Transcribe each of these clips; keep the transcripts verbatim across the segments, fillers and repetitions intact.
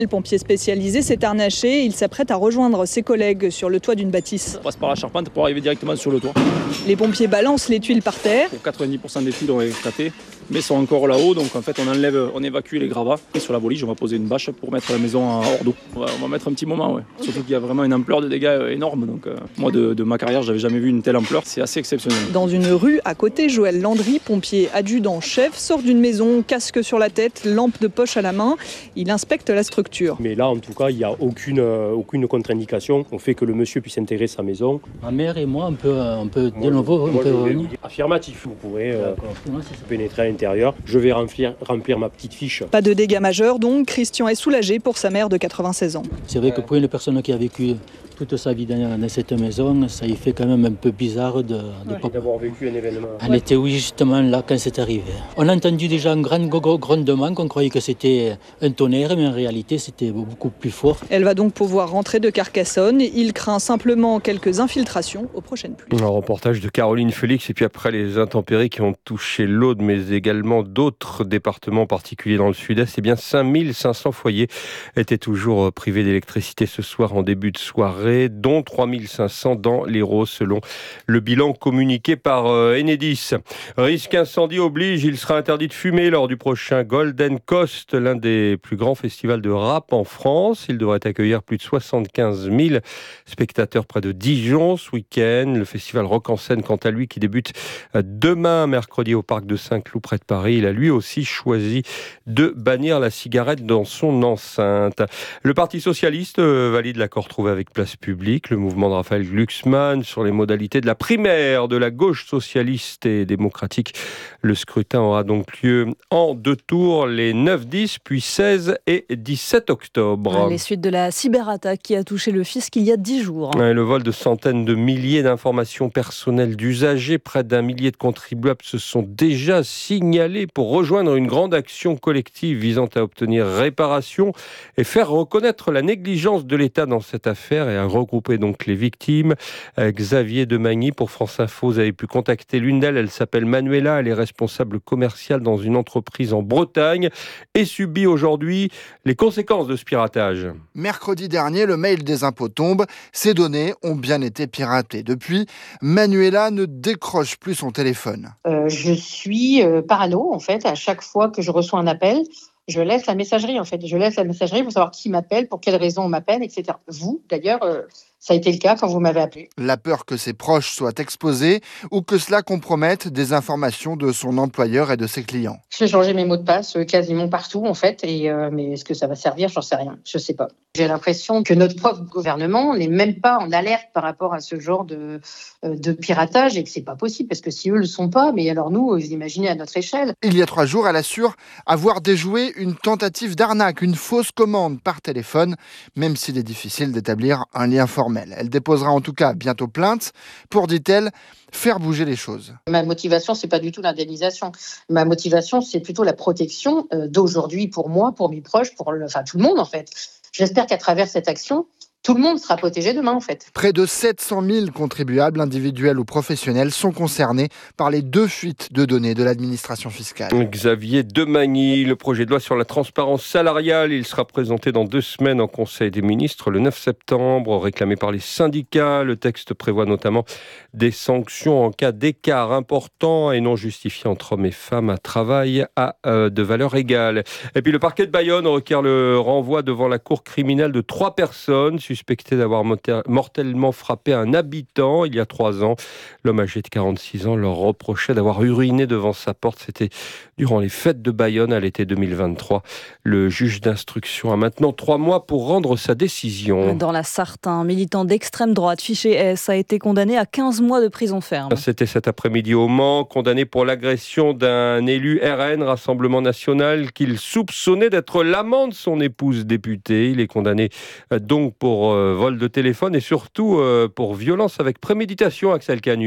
Le pompier spécialisé s'est harnaché, il s'apprête à rejoindre ses collègues sur le toit d'une bâtisse. On passe par la charpente pour arriver directement sur le toit. Les pompiers balancent les tuiles par terre. Pour quatre-vingt-dix pour cent des tuiles ont éclaté, mais sont encore là-haut, donc en fait on enlève, on évacue les gravats. Et sur la bolige, on va poser une bâche pour mettre la maison hors d'eau. On va, on va mettre un petit moment, ouais. Surtout qu'il y a vraiment une ampleur de dégâts énorme. Donc euh, moi de, de ma carrière, j'avais jamais vu une telle ampleur, c'est assez exceptionnel. Dans une rue à côté, Joël Landry, pompier adjudant-chef, sort d'une maison, casque sur la tête, lampe de poche à la main. Il inspecte la structure. Mais là, en tout cas, il n'y a aucune, euh, aucune contre-indication au fait que le monsieur puisse intégrer sa maison. Ma mère et moi, on peut, on peut de nouveau on peut revenir. Affirmatif, vous pourrez euh, pénétrer à l'intérieur. Je vais remplir, remplir ma petite fiche. Pas de dégâts majeurs donc, Christian est soulagé pour sa mère de quatre-vingt-seize ans. C'est vrai que pour une personne qui a vécu toute sa vie dans cette maison, ça y fait quand même un peu bizarre de, de ouais, d'avoir vécu un événement. On était oui justement là quand c'est arrivé. On a entendu déjà un grand grondement qu'on croyait que c'était un tonnerre, mais en réalité c'était beaucoup plus fort. Elle va donc pouvoir rentrer de Carcassonne. Il craint simplement quelques infiltrations aux prochaines pluies. Un reportage de Caroline Félix, et puis après les intempéries qui ont touché l'Aude, mais également d'autres départements particuliers dans le sud-est, eh bien cinq mille cinq cents foyers étaient toujours privés d'électricité ce soir en début de soirée, dont trois mille cinq cents dans l'Hérault, selon le bilan communiqué par Enedis. Risque incendie oblige, il sera interdit de fumer lors du prochain Golden Coast, l'un des plus grands festivals de rap en France. Il devrait accueillir plus de soixante-quinze mille spectateurs près de Dijon ce week-end. Le festival Rock en scène, quant à lui, qui débute demain, mercredi, au parc de Saint-Cloud près de Paris. Il a lui aussi choisi de bannir la cigarette dans son enceinte. Le Parti socialiste valide l'accord trouvé avec Place Publique. Le mouvement de Raphaël Glucksmann sur les modalités de la primaire de la gauche socialiste et démocratique. Le scrutin aura donc lieu en deux tours, les neuf, dix, puis seize et dix-sept octobre. Les suites de la cyberattaque qui a touché le fisc il y a dix jours. Et le vol de centaines de milliers d'informations personnelles d'usagers, près d'un millier de contribuables se sont déjà signalés pour rejoindre une grande action collective visant à obtenir réparation et faire reconnaître la négligence de l'État dans cette affaire et à regrouper donc les victimes. Euh, Xavier Demagny pour France Info, vous avez pu contacter l'une d'elles, elle s'appelle Manuela, elle est responsable commerciale dans une entreprise en Bretagne et subit aujourd'hui les conséquences de ce piratage. Mercredi dernier, le mail des impôts tombe, ses données ont bien été piratées. Depuis, Manuela ne décroche plus son téléphone. Euh, je suis euh, parano en fait, à chaque fois que je reçois un appel, je laisse la messagerie en fait, je laisse la messagerie pour savoir qui m'appelle, pour quelles raisons on m'appelle, et cetera. Vous, d'ailleurs, euh, ça a été le cas quand vous m'avez appelé. La peur que ses proches soient exposés ou que cela compromette des informations de son employeur et de ses clients. J'ai changé mes mots de passe euh, quasiment partout en fait, et, euh, mais est-ce que ça va servir? J'en sais rien, je sais pas. J'ai l'impression que notre propre gouvernement n'est même pas en alerte par rapport à ce genre de, euh, de piratage et que c'est pas possible, parce que si eux le sont pas, mais alors nous, vous imaginez à notre échelle. Il y a trois jours, elle assure avoir déjoué une tentative d'arnaque, une fausse commande par téléphone, même s'il est difficile d'établir un lien formel. Elle déposera en tout cas bientôt plainte pour, dit-elle, faire bouger les choses. Ma motivation, c'est pas du tout l'indemnisation. Ma motivation, c'est plutôt la protection euh, d'aujourd'hui pour moi, pour mes proches, pour le, enfin tout le monde en fait. J'espère qu'à travers cette action, tout le monde sera protégé demain, en fait. Près de sept cent mille contribuables, individuels ou professionnels, sont concernés par les deux fuites de données de l'administration fiscale. Xavier Demagny, le projet de loi sur la transparence salariale, il sera présenté dans deux semaines en Conseil des ministres, le neuf septembre, réclamé par les syndicats. Le texte prévoit notamment des sanctions en cas d'écart important et non justifié entre hommes et femmes à travail à euh, de valeur égale. Et puis le parquet de Bayonne requiert le renvoi devant la cour criminelle de trois personnes suspecté d'avoir mortellement frappé un habitant il y a trois ans. L'homme âgé de quarante-six ans leur reprochait d'avoir uriné devant sa porte. C'était durant les fêtes de Bayonne à l'été deux mille vingt-trois. Le juge d'instruction a maintenant trois mois pour rendre sa décision. Dans la Sarthe, un militant d'extrême droite, fiché S, a été condamné à quinze mois de prison ferme. C'était cet après-midi au Mans, condamné pour l'agression d'un élu R N, Rassemblement National, qu'il soupçonnait d'être l'amant de son épouse députée. Il est condamné donc pour Euh, vol de téléphone et surtout euh, pour violence avec préméditation, Axel Canu.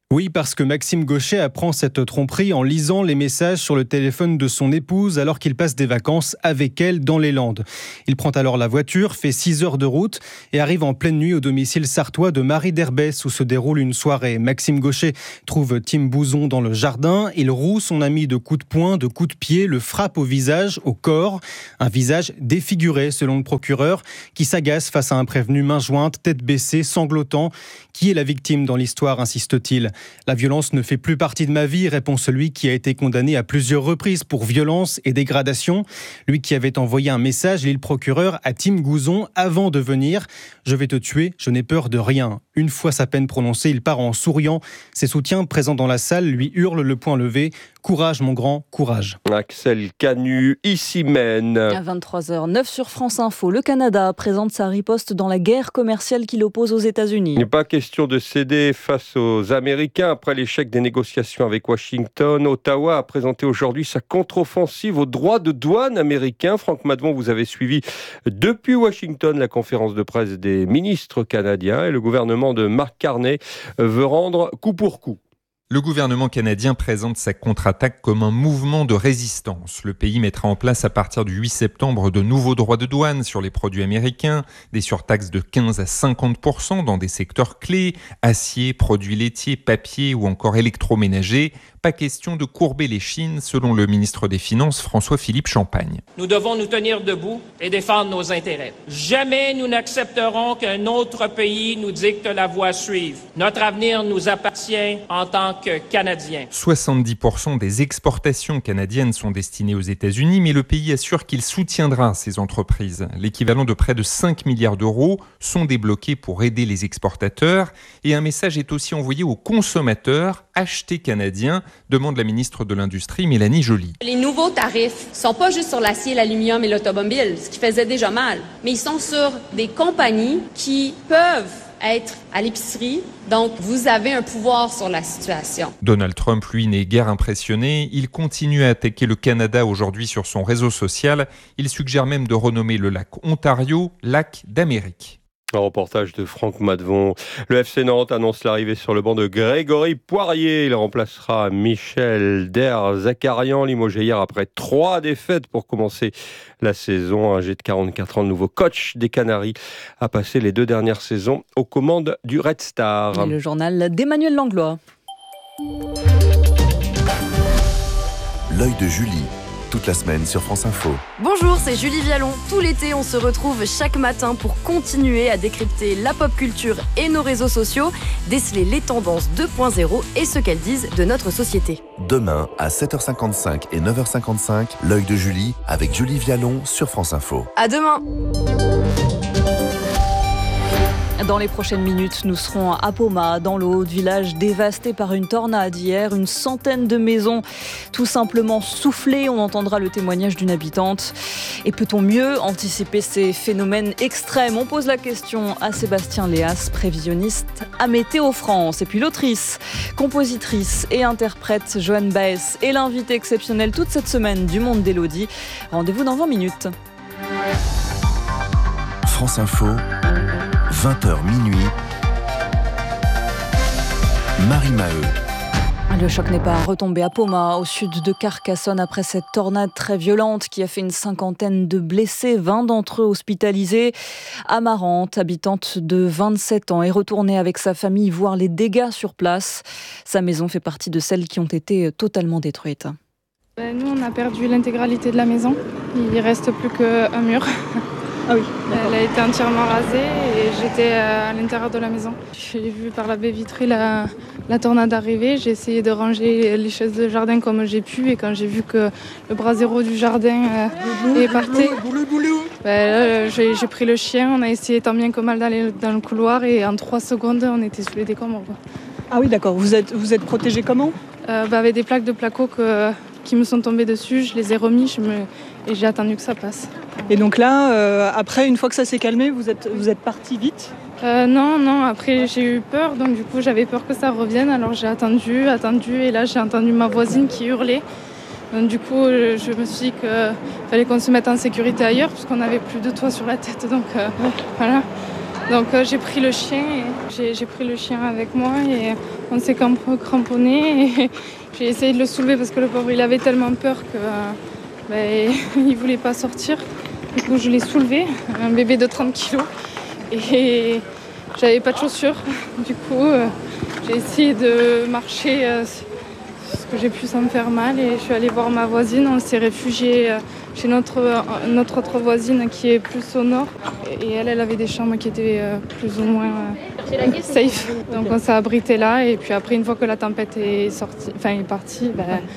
Oui, parce que Maxime Gauchet apprend cette tromperie en lisant les messages sur le téléphone de son épouse alors qu'il passe des vacances avec elle dans les Landes. Il prend alors la voiture, fait six heures de route et arrive en pleine nuit au domicile sartois de Marie d'Herbès où se déroule une soirée. Maxime Gauchet trouve Tim Bouzon dans le jardin. Il roue son ami de coups de poing, de coups de pied, le frappe au visage, au corps. Un visage défiguré selon le procureur qui s'agace face à un prévenu main jointe, tête baissée, sanglotant. Qui est la victime dans l'histoire, insiste-t-il ? La violence ne fait plus partie de ma vie, répond celui qui a été condamné à plusieurs reprises pour violence et dégradation. Lui qui avait envoyé un message, l'île procureur, à Tim Bouzon avant de venir. Je vais te tuer, je n'ai peur de rien. Une fois sa peine prononcée, il part en souriant. Ses soutiens présents dans la salle lui hurlent le poing levé. Courage mon grand, courage. Axel Canu, ici mène. À vingt-trois heures neuf sur France Info, le Canada présente sa riposte dans la guerre commerciale qui l'oppose aux États-Unis. Il n'est pas question de céder face aux Américains. Après l'échec des négociations avec Washington, Ottawa a présenté aujourd'hui sa contre-offensive aux droits de douane américains. Franck Madvon, vous avez suivi depuis Washington la conférence de presse des ministres canadiens et le gouvernement de Mark Carney veut rendre coup pour coup. Le gouvernement canadien présente sa contre-attaque comme un mouvement de résistance. Le pays mettra en place à partir du huit septembre de nouveaux droits de douane sur les produits américains, des surtaxes de quinze à cinquante pour cent dans des secteurs clés, acier, produits laitiers, papier ou encore électroménager. Pas question de courber les chines, selon le ministre des Finances François-Philippe Champagne. Nous devons nous tenir debout et défendre nos intérêts. Jamais nous n'accepterons qu'un autre pays nous dicte la voie à suivre. Notre avenir nous appartient en tant que Canadiens. soixante-dix pour cent des exportations canadiennes sont destinées aux États-Unis, mais le pays assure qu'il soutiendra ces entreprises. L'équivalent de près de cinq milliards d'euros sont débloqués pour aider les exportateurs. Et un message est aussi envoyé aux consommateurs. Achetez canadien, demande la ministre de l'Industrie, Mélanie Joly. Les nouveaux tarifs ne sont pas juste sur l'acier, l'aluminium et l'automobile, ce qui faisait déjà mal, mais ils sont sur des compagnies qui peuvent être à l'épicerie. Donc, vous avez un pouvoir sur la situation. Donald Trump, lui, n'est guère impressionné. Il continue à attaquer le Canada aujourd'hui sur son réseau social. Il suggère même de renommer le lac Ontario lac d'Amérique. Un reportage de Franck Madvon. Le F C Nantes annonce l'arrivée sur le banc de Grégory Poirier. Il remplacera Michel Der-Zakarian, limogé hier après trois défaites pour commencer la saison. Âgé de quarante-quatre ans, le nouveau coach des Canaries a passé les deux dernières saisons aux commandes du Red Star. Et le journal d'Emmanuel Langlois. L'œil de Julie. Toute la semaine sur France Info. Bonjour, c'est Julie Vialon. Tout l'été, on se retrouve chaque matin pour continuer à décrypter la pop culture et nos réseaux sociaux, déceler les tendances deux point zéro et ce qu'elles disent de notre société. Demain, à sept heures cinquante-cinq et neuf heures cinquante-cinq, l'œil de Julie avec Julie Vialon sur France Info. À demain. Dans les prochaines minutes, nous serons à Poma, dans l'Aude, village dévasté par une tornade hier. Une centaine de maisons tout simplement soufflées. On entendra le témoignage d'une habitante. Et peut-on mieux anticiper ces phénomènes extrêmes ? On pose la question à Sébastien Léas, prévisionniste à Météo France. Et puis l'autrice, compositrice et interprète Joanne Baez est l'invitée exceptionnelle toute cette semaine du Monde d'Élodie. Rendez-vous dans vingt minutes. France Info. vingt heures minuit, Marie Maheu. Le choc n'est pas retombé à Poma, au sud de Carcassonne, après cette tornade très violente qui a fait une cinquantaine de blessés, vingt d'entre eux hospitalisés. Amarante, habitante de vingt-sept ans, est retournée avec sa famille voir les dégâts sur place. Sa maison fait partie de celles qui ont été totalement détruites. Nous, on a perdu l'intégralité de la maison. Il ne reste plus qu'un mur. Ah oui, elle a été entièrement rasée et j'étais à l'intérieur de la maison. J'ai vu par la baie vitrée la, la tornade arriver. J'ai essayé de ranger les chaises de jardin comme j'ai pu et quand j'ai vu que le bras zéro du jardin euh, est parti, ben là, j'ai, j'ai pris le chien. On a essayé tant bien que mal d'aller dans le couloir et en trois secondes, on était sous les décombres. Ah oui, d'accord. Vous êtes, vous êtes protégé comment ? euh, ben Avec des plaques de placo que, qui me sont tombées dessus. Je les ai remis je me, et j'ai attendu que ça passe. Et donc là, euh, après, une fois que ça s'est calmé, vous êtes, vous êtes parti vite ? euh, Non, non, après j'ai eu peur, donc du coup j'avais peur que ça revienne, alors j'ai attendu, attendu, et là j'ai entendu ma voisine qui hurlait. Donc du coup, je me suis dit qu'il fallait qu'on se mette en sécurité ailleurs, puisqu'on n'avait plus de toit sur la tête, donc euh, voilà. Donc euh, j'ai pris le chien, et j'ai, j'ai pris le chien avec moi et on s'est cramponné et j'ai essayé de le soulever parce que le pauvre il avait tellement peur que euh, ben, il voulait pas sortir. Du coup je l'ai soulevé, un bébé de trente kilos et j'avais pas de chaussures. Du coup euh, j'ai essayé de marcher euh, ce que j'ai pu sans me faire mal et je suis allée voir ma voisine, on s'est réfugié euh, chez notre, notre autre voisine qui est plus au nord. Et elle, elle avait des chambres qui étaient euh, plus ou moins euh, safe. Donc on s'est abrité là et puis après une fois que la tempête est sortie, enfin est partie, ben,